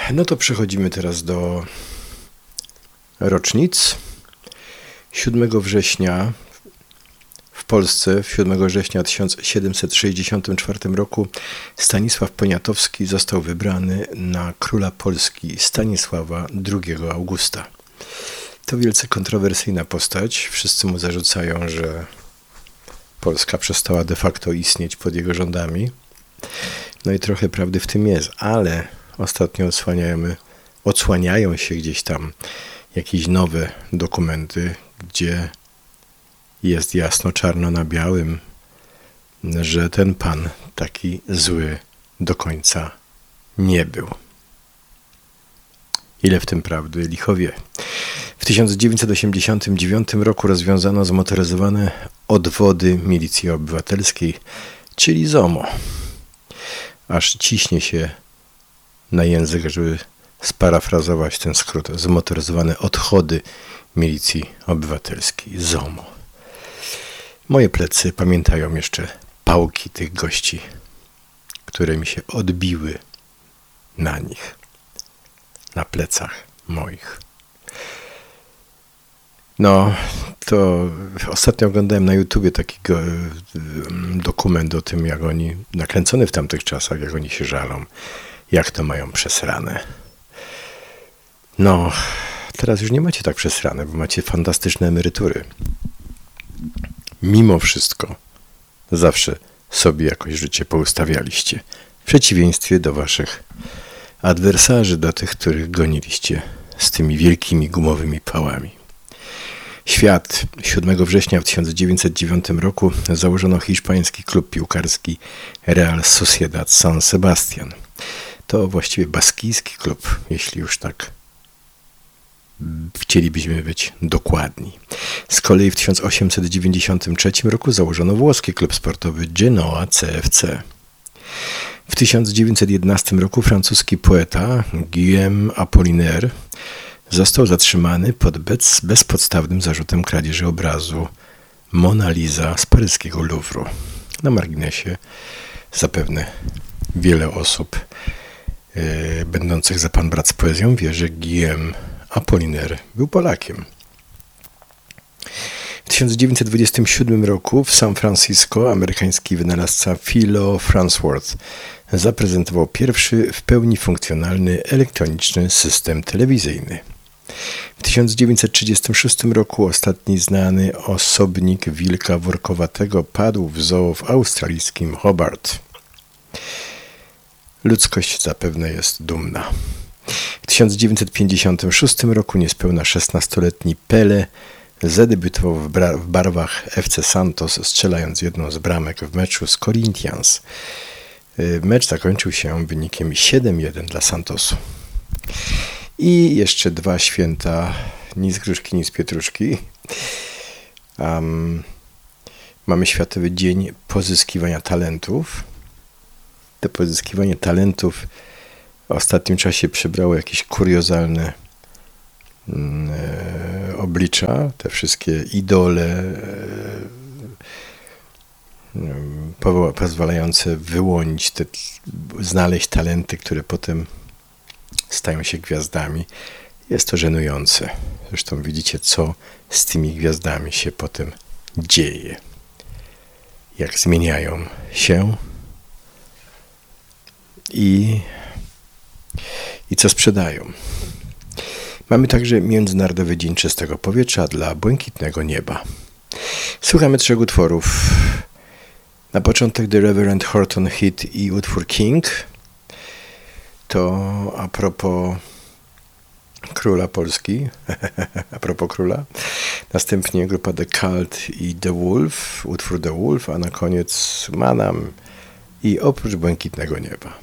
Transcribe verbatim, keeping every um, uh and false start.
No to przechodzimy teraz do rocznic. siódmego września w Polsce, siódmego września tysiąc siedemset sześćdziesiątym czwartym roku Stanisław Poniatowski został wybrany na króla Polski Stanisława drugiego Augusta. To wielce kontrowersyjna postać. Wszyscy mu zarzucają, że Polska przestała de facto istnieć pod jego rządami. No i trochę prawdy w tym jest, ale ostatnio odsłaniamy, odsłaniają się gdzieś tam jakieś nowe dokumenty, gdzie jest jasno czarno na białym, że ten pan taki zły do końca nie był. Ile w tym prawdy, licho wie. W tysiąc dziewięćset osiemdziesiątym dziewiątym roku rozwiązano zmotoryzowane odwody Milicji Obywatelskiej, czyli ZOMO. Aż ciśnie się na język, żeby sparafrazować ten skrót. Zmotoryzowane odchody Milicji Obywatelskiej, ZOMO. Moje plecy pamiętają jeszcze pałki tych gości, które mi się odbiły na nich, na plecach moich. No, to ostatnio oglądałem na YouTubie taki go, dokument o tym, jak oni, nakręcony w tamtych czasach, jak oni się żalą, jak to mają przesrane. No, teraz już nie macie tak przesrane, bo macie fantastyczne emerytury. Mimo wszystko zawsze sobie jakoś życie poustawialiście. W przeciwieństwie do waszych adwersarzy, do tych, których goniliście z tymi wielkimi gumowymi pałami. Świat. siódmego września w tysiąc dziewięćset dziewiątym roku założono hiszpański klub piłkarski Real Sociedad San Sebastian. To właściwie baskijski klub, jeśli już tak chcielibyśmy być dokładni. Z kolei w tysiąc osiemset dziewięćdziesiątym trzecim roku założono włoski klub sportowy Genoa C F C. W tysiąc dziewięćset jedenastym roku francuski poeta Guillaume Apollinaire został zatrzymany pod bez, bezpodstawnym zarzutem kradzieży obrazu Mona Lisa z paryskiego Louvru. Na marginesie zapewne wiele osób yy, będących za pan brat z poezją wie, że Guillaume Apollinaire był Polakiem. W tysiąc dziewięćset dwudziestym siódmym roku w San Francisco amerykański wynalazca Philo Farnsworth zaprezentował pierwszy w pełni funkcjonalny elektroniczny system telewizyjny. W tysiąc dziewięćset trzydziestym szóstym roku ostatni znany osobnik wilka workowatego padł w zoo w australijskim Hobart. Ludzkość zapewne jest dumna. W tysiąc dziewięćset pięćdziesiątym szóstym roku niespełna szesnastoletni Pele zadebiutował w, bra- w barwach F C Santos, strzelając jedną z bramek w meczu z Corinthians. Mecz zakończył się wynikiem siedem jeden dla Santosu. I jeszcze dwa święta, ni z gruszki, ni z pietruszki. Um, mamy Światowy Dzień Pozyskiwania Talentów. To pozyskiwanie talentów w ostatnim czasie przybrało jakieś kuriozalne e, oblicza. Te wszystkie idole e, po, pozwalające wyłonić, te, znaleźć talenty, które potem stają się gwiazdami. Jest to żenujące. Zresztą widzicie, co z tymi gwiazdami się potem dzieje. Jak zmieniają się i, i co sprzedają. Mamy także Międzynarodowy Dzień Czystego Powietrza dla błękitnego nieba. Słuchamy trzech utworów. Na początek The Reverend Horton Heat i utwór King. To a propos króla Polski. A propos króla. Następnie grupa The Cult i The Wolf. Utwór The Wolf, a na koniec Manam i Oprócz błękitnego nieba.